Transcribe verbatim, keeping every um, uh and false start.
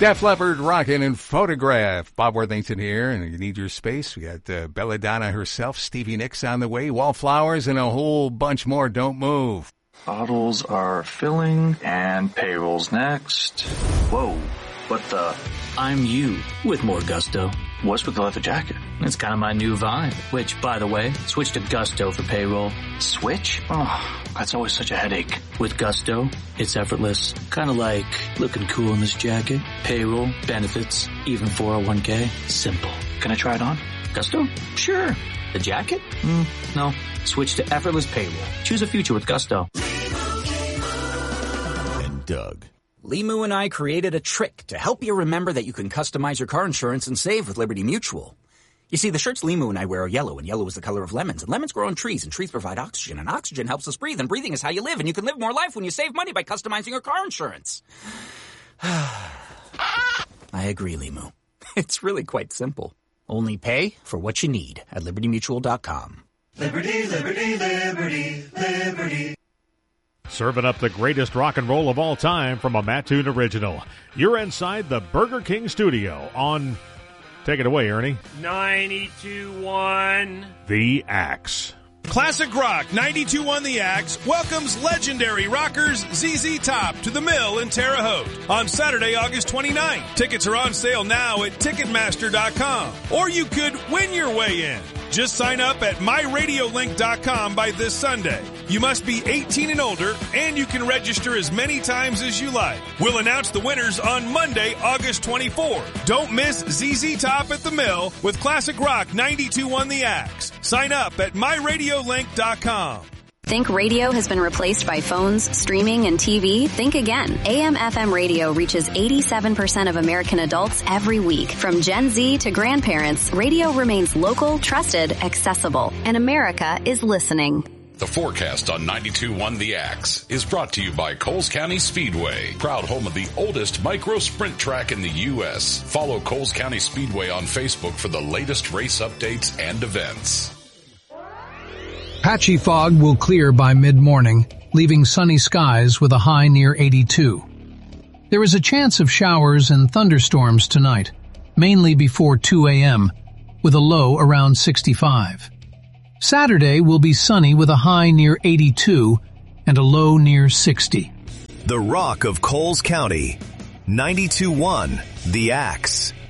Def Leppard, Rockin' and Photograph. Bob Worthington here, and you need your space. We got uh, Belladonna herself, Stevie Nicks on the way, Wallflowers, and a whole bunch more. Don't move. Bottles are filling, and payroll's next. Whoa, what the? I'm you, with more gusto. What's with the leather jacket? It's kind of my new vibe, which, by the way, switch to Gusto for payroll. Switch? Oh, that's always such a headache. With Gusto, it's effortless. Kind of like looking cool in this jacket. Payroll, benefits, even four oh one k. Simple. Can I try it on? Gusto? Sure. The jacket? Mm, no. Switch to effortless payroll. Choose a future with Gusto. And Doug. Limu and I created a trick to help you remember that you can customize your car insurance and save with Liberty Mutual. You see, the shirts Limu and I wear are yellow, and yellow is the color of lemons, and lemons grow on trees, and trees provide oxygen, and oxygen helps us breathe, and breathing is how you live, and you can live more life when you save money by customizing your car insurance. I agree, Limu. It's really quite simple. Only pay for what you need at liberty mutual dot com. Liberty, liberty, liberty, liberty. Serving up the greatest rock and roll of all time from a Mattoon original. You're inside the Burger King studio on... Take it away, Ernie. ninety-two point one The Axe. Classic Rock ninety-two point one The Axe welcomes legendary rockers Z Z Top to the Mill in Terre Haute on Saturday, August twenty-ninth. Tickets are on sale now at Ticketmaster dot com, or you could win your way in. Just sign up at my radio link dot com by this Sunday. You must be eighteen and older, and you can register as many times as you like. We'll announce the winners on Monday, August twenty-fourth. Don't miss Z Z Top at the Mill with Classic Rock ninety-two point one The Axe. Sign up at my radio link dot com. Think radio has been replaced by phones, streaming, and T V? Think again. A M F M radio reaches eighty-seven percent of American adults every week. From Gen Z to grandparents, radio remains local, trusted, accessible, and America is listening. The forecast on ninety-two point one The Axe is brought to you by Coles County Speedway, proud home of the oldest micro sprint track in the U S. Follow Coles County Speedway on Facebook for the latest race updates and events. Patchy fog will clear by mid-morning, leaving sunny skies with a high near eighty-two. There is a chance of showers and thunderstorms tonight, mainly before two a.m., with a low around sixty-five. Saturday will be sunny with a high near eighty-two and a low near sixty. The Rock of Coles County, ninety-two point one The Axe.